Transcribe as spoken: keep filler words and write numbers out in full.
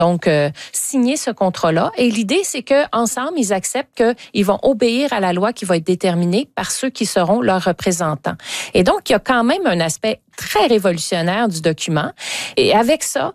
donc euh, signer ce contrat-là. Et l'idée, c'est qu'ensemble, ils acceptent qu'ils vont obéir à la loi qui va être déterminée par ceux qui seront leurs représentants. Et donc, il y a quand même un aspect très révolutionnaire du document. Et avec ça,